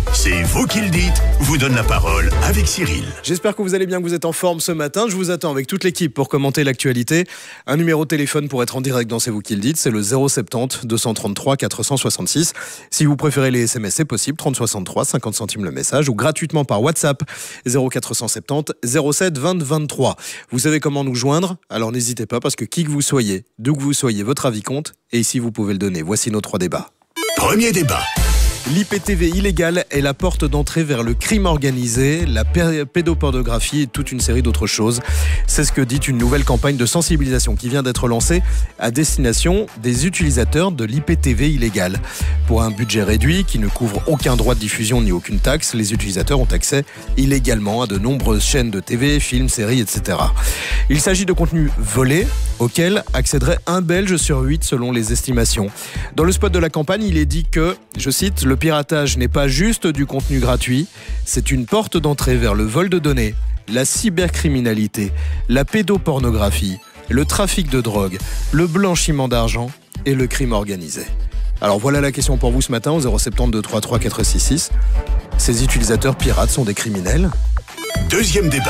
C'est vous qui le dites, vous donne la parole avec Cyril. J'espère que vous allez bien, que vous êtes en forme ce matin. Je vous attends avec toute l'équipe pour commenter l'actualité. Un numéro de téléphone pour être en direct dans C'est vous qui le dites, c'est le 070 233 466. Si vous préférez les SMS, c'est possible, 3063, 50 centimes le message, ou gratuitement par WhatsApp, 0470 07 20 23. Vous savez comment nous joindre, alors n'hésitez pas, parce que qui que vous soyez, d'où que vous soyez, votre avis compte, et ici vous pouvez le donner. Voici nos 3 débats. Premier débat. L'IPTV illégale est la porte d'entrée vers le crime organisé, la pédopornographie et toute une série d'autres choses. C'est ce que dit une nouvelle campagne de sensibilisation qui vient d'être lancée à destination des utilisateurs de l'IPTV illégale. Pour un budget réduit qui ne couvre aucun droit de diffusion ni aucune taxe, les utilisateurs ont accès illégalement à de nombreuses chaînes de TV, films, séries, etc. Il s'agit de contenus volés auxquels accéderait un Belge sur 8 selon les estimations. Dans le spot de la campagne, il est dit que, je cite, le piratage n'est pas juste du contenu gratuit, c'est une porte d'entrée vers le vol de données, la cybercriminalité, la pédopornographie, le trafic de drogue, le blanchiment d'argent et le crime organisé. Alors voilà la question pour vous ce matin au 070 233 466. Ces utilisateurs pirates sont des criminels? Deuxième débat.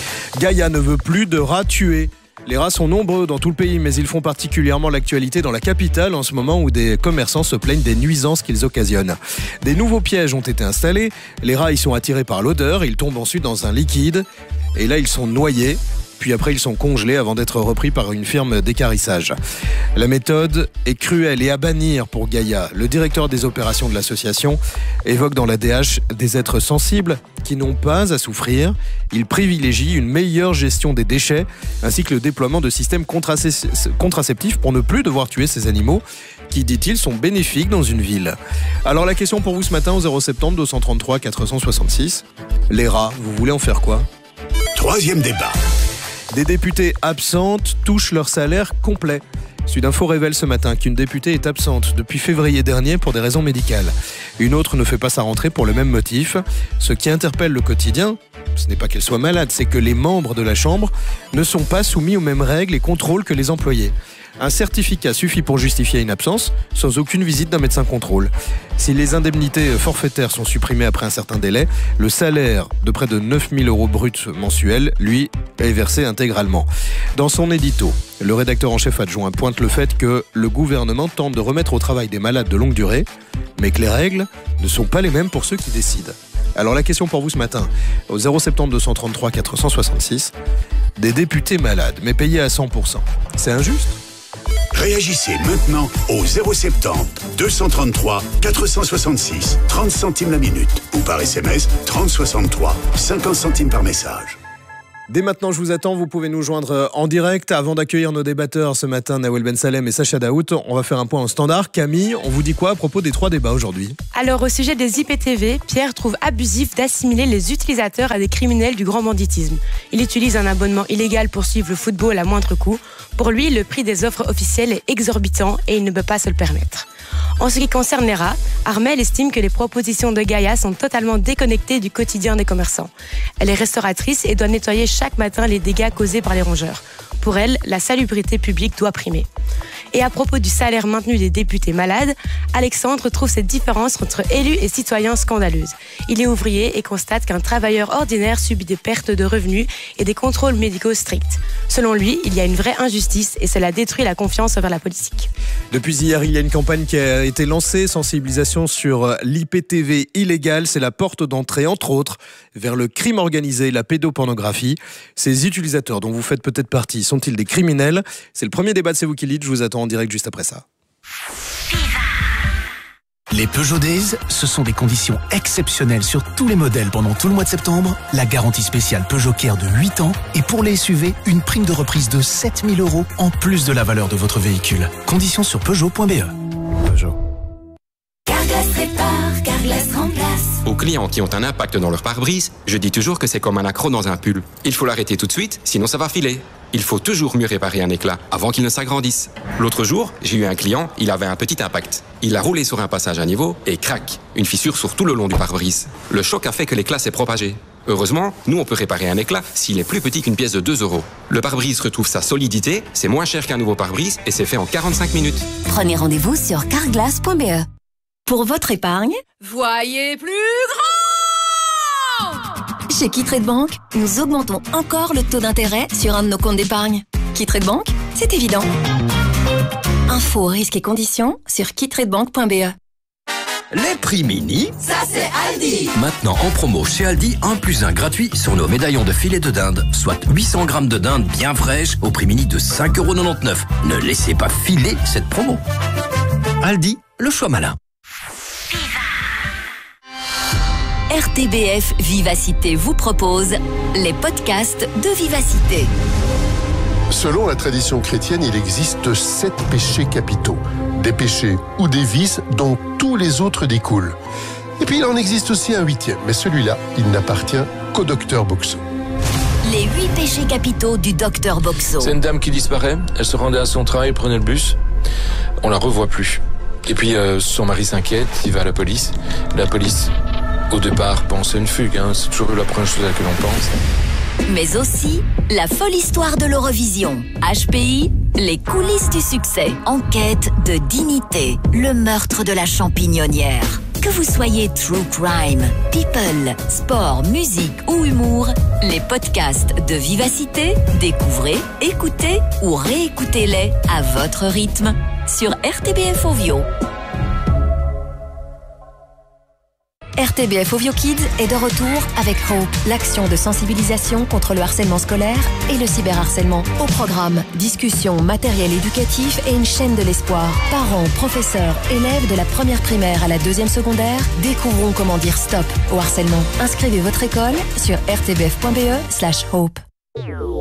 Gaïa ne veut plus de rats tués. Les rats sont nombreux dans tout le pays, mais ils font particulièrement l'actualité dans la capitale en ce moment où des commerçants se plaignent des nuisances qu'ils occasionnent. Des nouveaux pièges ont été installés, les rats y sont attirés par l'odeur, ils tombent ensuite dans un liquide, et là ils sont noyés, puis après ils sont congelés avant d'être repris par une firme d'équarrissage. La méthode est cruelle et à bannir pour Gaïa. Le directeur des opérations de l'association évoque dans la DH des êtres sensibles qui n'ont pas à souffrir. Il privilégie une meilleure gestion des déchets ainsi que le déploiement de systèmes contraceptifs pour ne plus devoir tuer ces animaux qui, dit-il, sont bénéfiques dans une ville. Alors la question pour vous ce matin au 070 233 466. Les rats, vous voulez en faire quoi? Troisième débat. Des députées absentes touchent leur salaire complet. Sud Info révèle ce matin qu'une députée est absente depuis février dernier pour des raisons médicales. Une autre ne fait pas sa rentrée pour le même motif. Ce qui interpelle le quotidien, ce n'est pas qu'elle soit malade, c'est que les membres de la Chambre ne sont pas soumis aux mêmes règles et contrôles que les employés. Un certificat suffit pour justifier une absence, sans aucune visite d'un médecin contrôle. Si les indemnités forfaitaires sont supprimées après un certain délai, le salaire de près de 9 000 € bruts mensuels, lui, est versé intégralement. Dans son édito, le rédacteur en chef adjoint pointe le fait que le gouvernement tente de remettre au travail des malades de longue durée, mais que les règles ne sont pas les mêmes pour ceux qui décident. Alors la question pour vous ce matin, au 070 233 466, des députés malades, mais payés à 100%, c'est injuste ? Réagissez maintenant au 070 233 466, 30 centimes la minute, ou par SMS 3063, 50 centimes par message. Dès maintenant, je vous attends, vous pouvez nous joindre en direct. Avant d'accueillir nos débatteurs ce matin, Nawel Ben Salem et Sacha Daout, on va faire un point en standard. Camille, on vous dit quoi à propos des 3 débats aujourd'hui? Alors au sujet des IPTV, Pierre trouve abusif d'assimiler les utilisateurs à des criminels du grand banditisme. Il utilise un abonnement illégal pour suivre le football à moindre coût. Pour lui, le prix des offres officielles est exorbitant et il ne peut pas se le permettre. En ce qui concerne les rats, Armelle estime que les propositions de Gaïa sont totalement déconnectées du quotidien des commerçants. Elle est restauratrice et doit nettoyer chaque matin les dégâts causés par les rongeurs. Pour elle, la salubrité publique doit primer. Et à propos du salaire maintenu des députés malades, Alexandre trouve cette différence entre élus et citoyens scandaleuse. Il est ouvrier et constate qu'un travailleur ordinaire subit des pertes de revenus et des contrôles médicaux stricts. Selon lui, il y a une vraie injustice et cela détruit la confiance envers la politique. Depuis hier, il y a une campagne qui a été lancée, sensibilisation sur l'IPTV illégale. C'est la porte d'entrée, entre autres, vers le crime organisé, la pédopornographie. Ces utilisateurs dont vous faites peut-être partie, sont-ils des criminels? C'est le premier débat de C'est vous qui le dites. Je vous attends en direct juste après ça. Les Peugeot Days, ce sont des conditions exceptionnelles sur tous les modèles pendant tout le mois de septembre. La garantie spéciale Peugeot Care de 8 ans et pour les SUV, une prime de reprise de 7 000 € en plus de la valeur de votre véhicule. Conditions sur Peugeot.be. Peugeot. Carglass répare, Carglass remplace. Aux clients qui ont un impact dans leur pare-brise, je dis toujours que c'est comme un accroc dans un pull. Il faut l'arrêter tout de suite, sinon ça va filer. Il faut toujours mieux réparer un éclat avant qu'il ne s'agrandisse. L'autre jour, j'ai eu un client, il avait un petit impact. Il a roulé sur un passage à niveau et crac, une fissure sur tout le long du pare-brise. Le choc a fait que l'éclat s'est propagé. Heureusement, nous on peut réparer un éclat s'il est plus petit qu'une pièce de 2 €. Le pare-brise retrouve sa solidité, c'est moins cher qu'un nouveau pare-brise et c'est fait en 45 minutes. Prenez rendez-vous sur carglass.be. Pour votre épargne, voyez plus grand! Chez Quitrade Bank, nous augmentons encore le taux d'intérêt sur un de nos comptes d'épargne. Quitrade Bank, c'est évident. Infos, risques et conditions sur quitradebank.be. Les prix mini, ça c'est Aldi. Maintenant en promo chez Aldi, 1+1 gratuit sur nos médaillons de filet de dinde, soit 800 grammes de dinde bien fraîche au prix mini de 5,99 €. Ne laissez pas filer cette promo. Aldi, le choix malin. RTBF Vivacité vous propose les podcasts de Vivacité. Selon la tradition chrétienne, il existe 7 péchés capitaux. Des péchés ou des vices dont tous les autres découlent. Et puis il en existe aussi un 8e, mais celui-là, il n'appartient qu'au docteur Boxo. Les 8 péchés capitaux du docteur Boxo. C'est une dame qui disparaît, elle se rendait à son travail, prenait le bus, on la revoit plus. Et puis son mari s'inquiète, il va à la police. La police, au départ, pense à une fugue, c'est toujours la première chose à laquelle on pense. Mais aussi la folle histoire de l'Eurovision. HPI, les coulisses du succès. Enquête de dignité, le meurtre de la champignonnière. Que vous soyez true crime, people, sport, musique ou humour, les podcasts de Vivacité, découvrez, écoutez ou réécoutez-les à votre rythme sur RTBF Ovio. RTBF Ovio Kids est de retour avec Hope, l'action de sensibilisation contre le harcèlement scolaire et le cyberharcèlement. Au programme, discussions, matériel éducatif et une chaîne de l'espoir. Parents, professeurs, élèves de la première primaire à la 2e secondaire, découvrons comment dire stop au harcèlement. Inscrivez votre école sur rtbf.be/hope.